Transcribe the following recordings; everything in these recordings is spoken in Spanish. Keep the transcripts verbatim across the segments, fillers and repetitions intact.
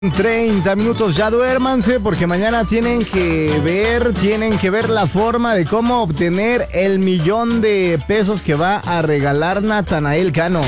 treinta minutos, ya duérmanse porque mañana tienen que ver, tienen que ver la forma de cómo obtener el millón de pesos que va a regalar Natanael Cano.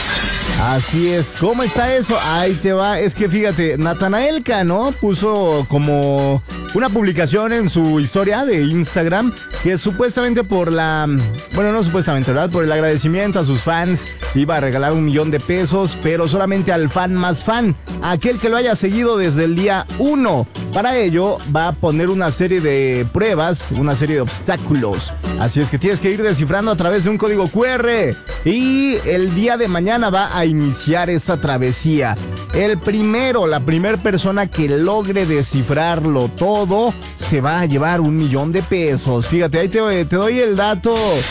Así es, ¿cómo está eso? Ahí te va, es que fíjate, Natanael Cano puso como una publicación en su historia de Instagram que supuestamente por la, bueno, no supuestamente, ¿verdad? Por el agradecimiento a sus fans iba a regalar un millón de pesos, pero solamente al fan más fan, aquel que lo haya seguido desde el día uno. Para ello va a poner una serie de pruebas, una serie de obstáculos. Así es que tienes que ir descifrando a través de un código cu erre y el día de mañana va a iniciar esta travesía. El primero, la primera persona que logre descifrarlo todo se va a llevar un millón de pesos. Fíjate, ahí te, te doy el dato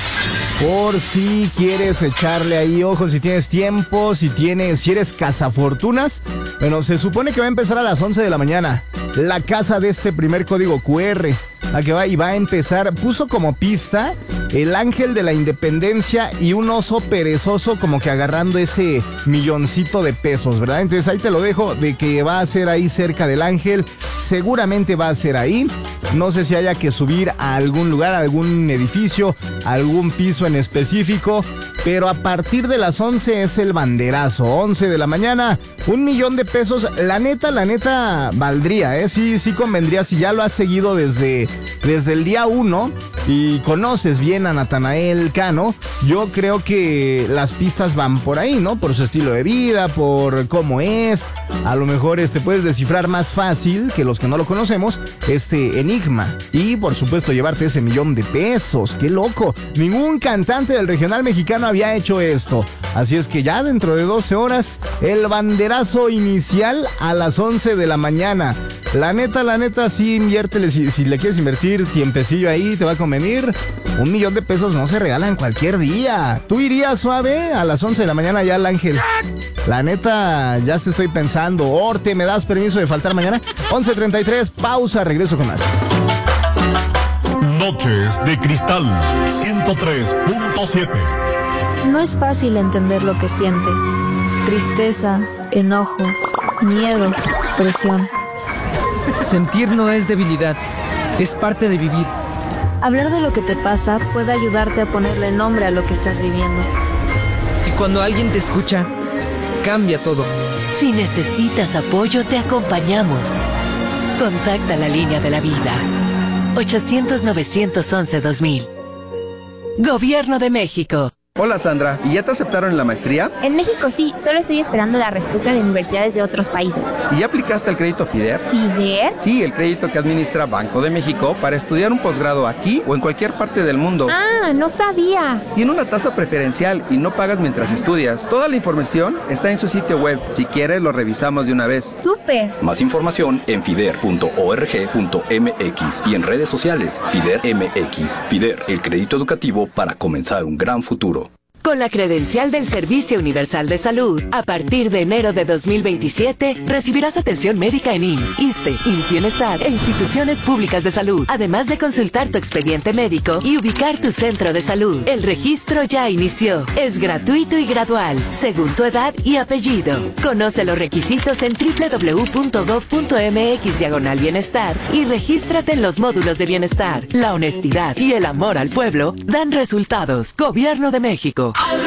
por si quieres echarle ahí ojo, si tienes tiempo, si tienes, si eres cazafortunas. Bueno, se supone que va a empezar a las once de la mañana la casa de este primer código cu erre. La que va y va a empezar, puso como pista el ángel de la independencia y un oso perezoso como que agarrando ese milloncito de pesos, ¿verdad? Entonces ahí te lo dejo de que va a ser ahí cerca del ángel, seguramente va a ser ahí. No sé si haya que subir a algún lugar, a algún edificio, a algún piso en específico, pero a partir de las once es el banderazo, once de la mañana, un millón de pesos, la neta, la neta valdría, ¿eh? Sí, sí convendría si ya lo has seguido desde... Desde el día uno y conoces bien a Natanael Cano, yo creo que las pistas van por ahí, ¿no? Por su estilo de vida, por cómo es. A lo mejor este puedes descifrar más fácil que los que no lo conocemos este enigma. Y por supuesto llevarte ese millón de pesos. ¡Qué loco! Ningún cantante del regional mexicano había hecho esto. Así es que ya dentro de doce horas, el banderazo inicial a las once de la mañana. La neta, la neta, sí inviértele, si, si le quieres invertir tiempecillo ahí, te va a convenir. Un millón de pesos no se regalan cualquier día. ¿Tú irías suave a las once de la mañana ya al ángel? La neta, ya te estoy pensando. Orte, ¿me das permiso de faltar mañana? once treinta y tres, pausa, regreso con más. Noches de Cristal ciento tres punto siete. No es fácil entender lo que sientes. Tristeza, enojo, miedo, presión. Sentir no es debilidad, es parte de vivir. Hablar de lo que te pasa puede ayudarte a ponerle nombre a lo que estás viviendo. Y cuando alguien te escucha, cambia todo. Si necesitas apoyo, te acompañamos. Contacta la línea de la vida. ochocientos, novecientos once, dos mil. Gobierno de México. Hola Sandra, ¿y ya te aceptaron en la maestría? En México sí, solo estoy esperando la respuesta de universidades de otros países. ¿Y ya aplicaste el crédito FIDER? ¿FIDER? Sí, el crédito que administra Banco de México para estudiar un posgrado aquí o en cualquier parte del mundo. Ah, no sabía. Tiene una tasa preferencial y no pagas mientras estudias. Toda la información está en su sitio web. Si quieres, lo revisamos de una vez. ¡Súper! Más información en fider punto org punto mx y en redes sociales FIDER M X. FIDER, el crédito educativo para comenzar un gran futuro. Con la credencial del Servicio Universal de Salud, a partir de enero de dos mil veintisiete, recibirás atención médica en I M S S, ISSSTE, I M S S Bienestar e instituciones públicas de salud, además de consultar tu expediente médico y ubicar tu centro de salud. El registro ya inició. Es gratuito y gradual, según tu edad y apellido. Conoce los requisitos en doble u doble u doble u punto gob punto mx diagonal bienestar y regístrate en los módulos de bienestar. La honestidad y el amor al pueblo dan resultados. Gobierno de México.